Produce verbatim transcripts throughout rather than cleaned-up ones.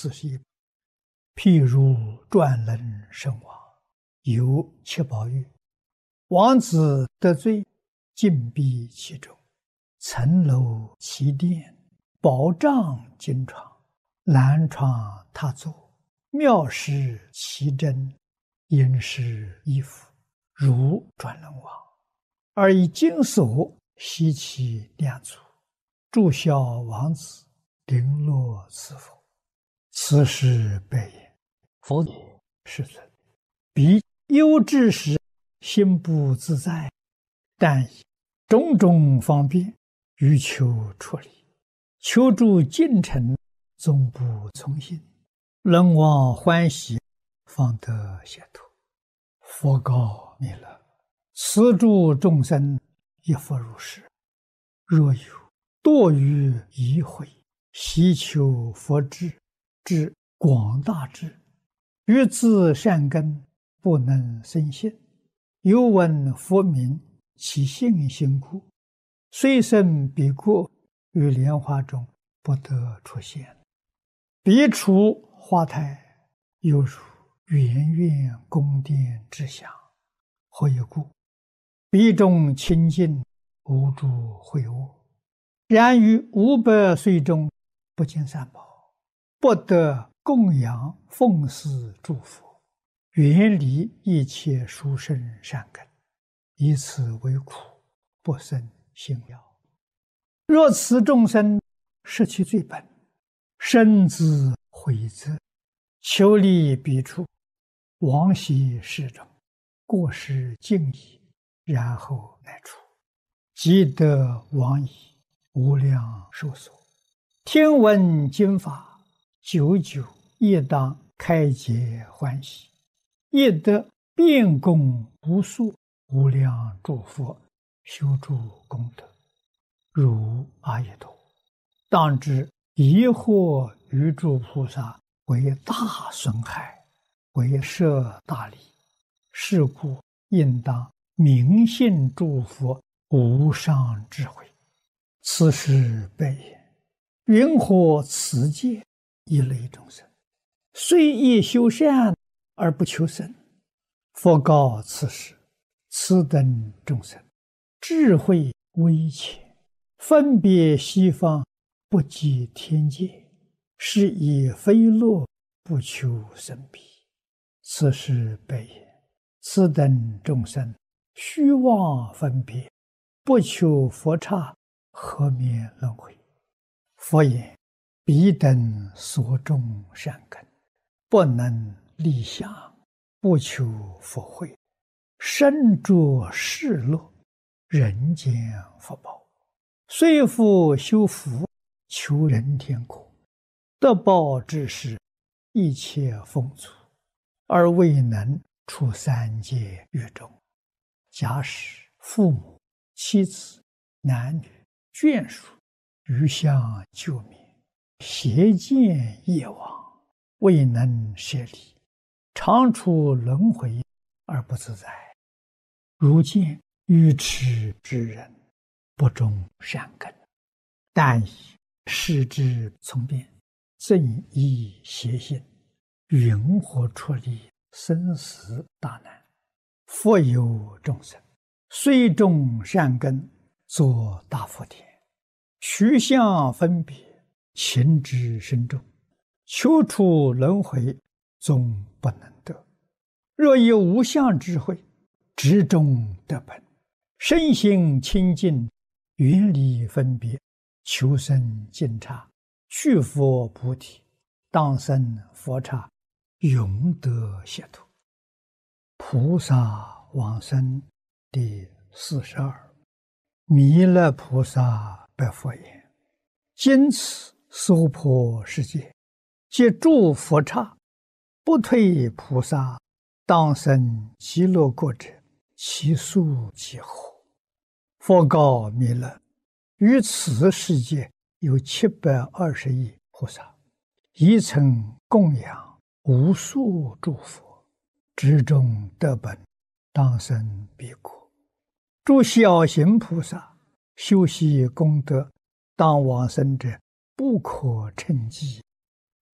四十一。譬如转轮圣王，有七宝玉，王子得罪，禁闭其中，层楼其殿，宝帐金床，兰床榻座，妙施奇珍，殷实衣服，如转轮王，而以金锁悉其两足，祝孝王子，绫罗赐福。此事备言。佛也，世尊，彼忧之时，心不自在，但以种种方便，欲求处理，求助近臣，总不从心，人望欢喜，方得解脱。佛告弥勒：此诸众生亦复如是。若有堕于疑慧，希求佛智，至广大智，欲自善根，不能生信，又闻佛名，其信心故，虽生彼国，于莲花中不得出现。彼处花台，犹如圆圆宫殿之祥。何以故？彼中清净，无诸秽恶，然于五百岁中，不见三宝，不得供养奉祀诸佛，远离一切殊胜善根，以此为苦，不生信要。若此众生失其最本，身自毁则，求离彼处，往昔世中，过失尽矣，然后乃出，即得往矣，无量寿所。听闻经法，久久亦当开解欢喜，亦得遍供无数无量诸佛，修诸功德，如阿逸多。当知疑惑于诸菩萨为大损害，为摄大利，是故应当明信诸佛无上智慧。此事备言，云何此界一类众生，虽亦修善而不求生。佛告此事：此等众生，智慧微浅，分别西方，不及天界，是以非乐，不求生彼。此事备言，此等众生，虚妄分别，不求佛刹，何免轮回？佛言：彼等所种善根，不能立想，不求佛慧，身着世乐，人间福报，虽复修福，求人天国，得报之时，一切丰足，而未能出三界狱中。假使父母、妻子、男女、眷属，余相救灭，邪见业往，未能舍离，常处轮回而不自在。如见愚痴之人，不种善根，但以视之从变，正依邪心，云何出离生死大难？佛有众生，虽种善根，作大福田，取相分别，情之深重，求出轮回，终不能得。若有无相智慧，执中得本，身心清净，远离分别，求生净刹，去佛菩提，当生佛刹，永得解脱。菩萨往生第四十二。弥勒菩萨白佛言：今此娑婆世界，皆诸佛刹，不退菩萨，当生极乐国者，其数几何？佛告弥勒：于此世界有七百二十亿菩萨，一曾供养无数诸佛，之中得本，当生彼国。诸小行菩萨修习功德，当往生者不可称计。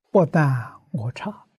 不但我差，